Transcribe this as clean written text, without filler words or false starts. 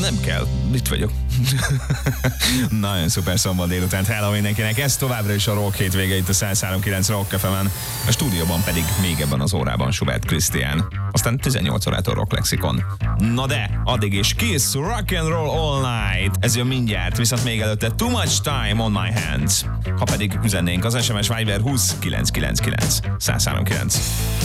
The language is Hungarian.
nem kell, itt vagyok. Nagyon szuper szombat délután. Hello mindenkinek, ez továbbra is a Rock hétvége itt a 103.9 Rock FM-en. A stúdióban pedig még ebben az órában Schubert Krisztián. Aztán 18 órától Rock Lexikon. Na de, addig is Kiss, Rock and Roll All Night. Ez jön mindjárt, viszont még előtte Too Much Time on My Hands. Ha pedig üzennénk az SMS Viber 20 999 103.9.